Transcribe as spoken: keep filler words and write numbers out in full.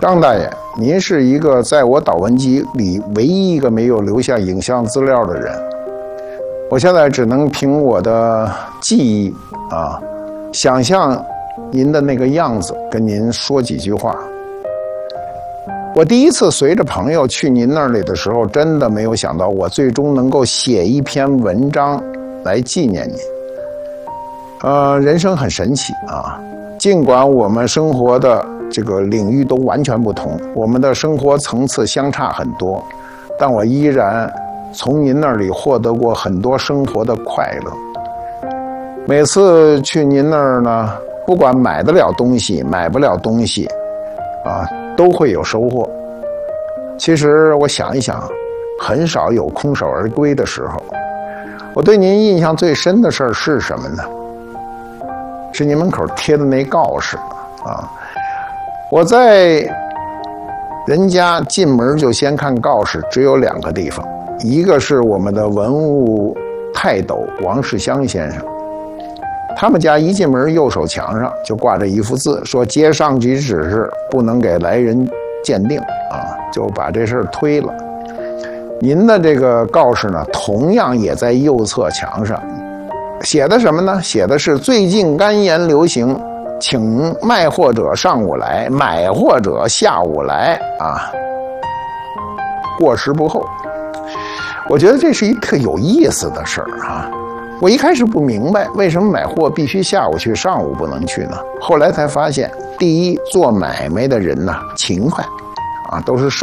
张大爷，您是一个在我导文集里唯一一个没有留下影像资料的人。我现在只能凭我的记忆啊，想象您的那个样子，跟您说几句话。我第一次随着朋友去您那里的时候，真的没有想到我最终能够写一篇文章来纪念您。呃，人生很神奇啊，尽管我们生活的这个领域都完全不同，我们的生活层次相差很多，但我依然从您那里获得过很多生活的快乐。每次去您那儿呢，不管买得了东西买不了东西啊，都会有收获。其实我想一想，很少有空手而归的时候。我对您印象最深的事儿是什么呢？是您门口贴的那告示啊。我在人家进门就先看告示，只有两个地方，一个是我们的文物泰斗王世襄先生，他们家一进门右手墙上就挂着一幅字，说接上级指示，不能给来人鉴定啊，就把这事儿推了。您的这个告示呢，同样也在右侧墙上，写的什么呢？写的是最近肝炎流行，请卖货者上午来，买货者下午来啊，过时不候。我觉得这是一特有意思的事儿啊。我一开始不明白为什么买货必须下午去，上午不能去呢？后来才发现，第一，做买卖的人呢勤快啊，都是上